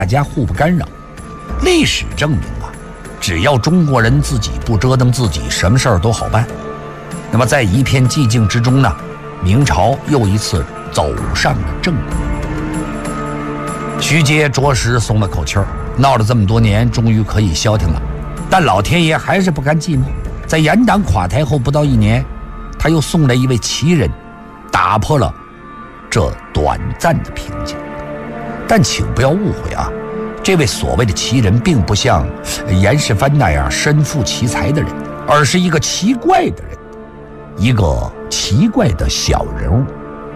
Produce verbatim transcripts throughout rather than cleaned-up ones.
家互不干扰。历史证明啊，只要中国人自己不折腾自己，什么事儿都好办。那么在一片寂静之中呢，明朝又一次走上了正轨。徐阶着实松了口气儿，闹了这么多年，终于可以消停了。但老天爷还是不甘寂寞，在严党垮台后不到一年，他又送来一位奇人，打破了这短暂的平静。但请不要误会啊，这位所谓的奇人并不像严世蕃那样身负奇才的人，而是一个奇怪的人，一个奇怪的小人物。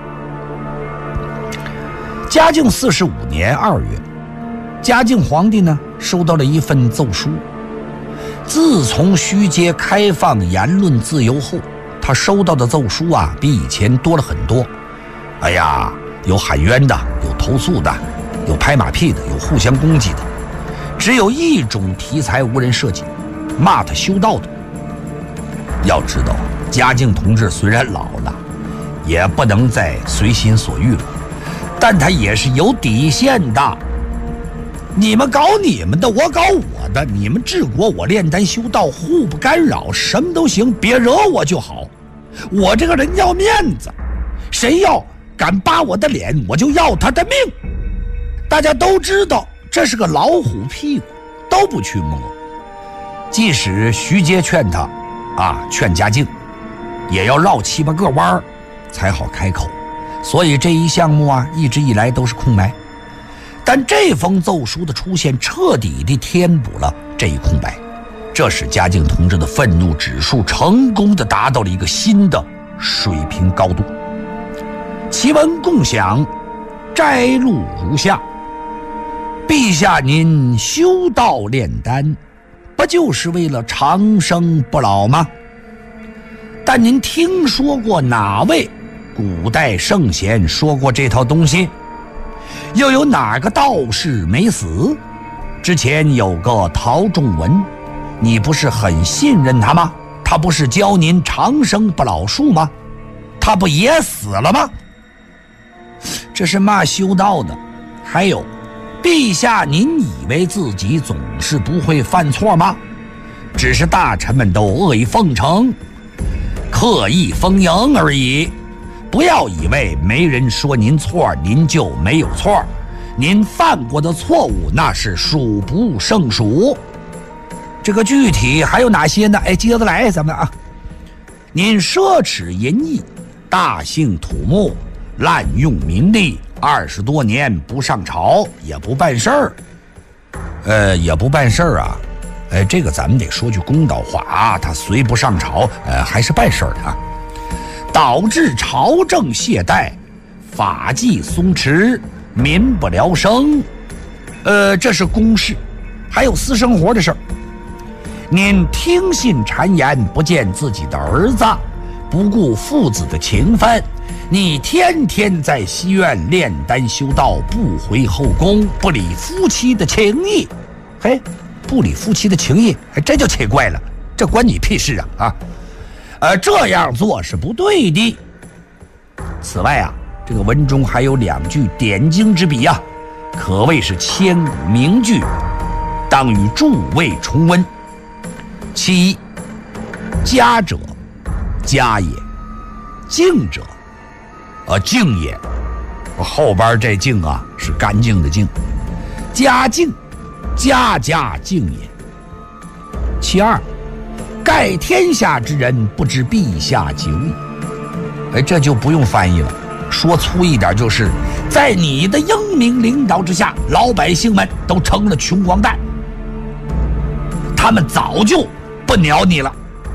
嘉靖四十五年二月，嘉靖皇帝呢收到了一份奏书。自从徐阶开放言论自由后，他收到的奏书啊比以前多了很多。哎呀，有喊冤的，有投诉的，有拍马屁的，有互相攻击的，只有一种题材无人涉及，骂他修道的。要知道，嘉靖同志虽然老了，也不能再随心所欲了，但他也是有底线的。你们搞你们的，我搞我的，你们治国，我炼丹修道，互不干扰，什么都行，别惹我就好。我这个人要面子，谁要敢扒我的脸，我就要他的命。大家都知道这是个老虎屁股，都不去摸。即使徐阶劝他啊，劝嘉靖，也要绕七八个弯儿才好开口。所以这一项目啊，一直以来都是空白。但这封奏书的出现，彻底地填补了这一空白，这使嘉靖同志的愤怒指数成功地达到了一个新的水平高度。其文共享摘录如下：陛下您修道炼丹，不就是为了长生不老吗？但您听说过哪位古代圣贤说过这套东西？又有哪个道士没死？之前有个陶仲文，你不是很信任他吗？他不是教您长生不老术吗？他不也死了吗？这是骂修道的。还有，陛下您以为自己总是不会犯错吗？只是大臣们都阿谀奉承，刻意逢迎而已。不要以为没人说您错，您就没有错。您犯过的错误那是数不胜数。这个具体还有哪些呢？哎，接着来咱们啊。您奢侈淫逸，大兴土木，滥用民力，二十多年不上朝，也不办事儿。呃，也不办事儿啊。呃，这个咱们得说句公道话啊，他虽不上朝，呃，还是办事儿的啊。导致朝政懈怠，法纪松弛，民不聊生。呃，这是公事，还有私生活的事儿。您听信谗言，不见自己的儿子，不顾父子的情分，你天天在西院炼丹修道，不回后宫，不理夫妻的情谊。嘿，不理夫妻的情谊，这就奇怪了，这关你屁事啊啊！呃，这样做是不对的。此外啊，这个文中还有两句点睛之笔啊，可谓是千古名句，当与诸位重温。其一，嘉者，嘉也；净者，呃，净也。后边这净啊，是干净的净。嘉净，家家净也。其二，盖天下之人不知陛下久矣。哎，这就不用翻译了，说粗一点，就是在你的英明领导之下，老百姓们都成了穷光蛋，他们早就不鸟你了。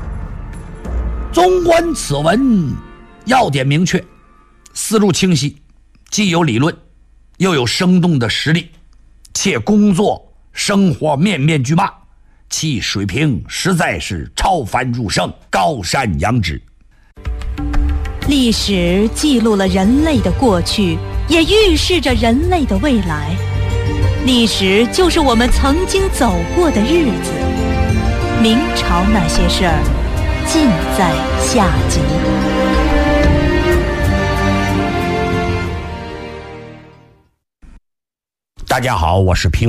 纵观此文，要点明确，思路清晰，既有理论，又有生动的实例，且工作生活面面俱骂，其水平实在是超凡入圣，高山仰止。 历史记录了人类的过去，也预示着人类的未来。历史就是我们曾经走过的日子。明朝那些事儿，尽在下集。 大家好，我是平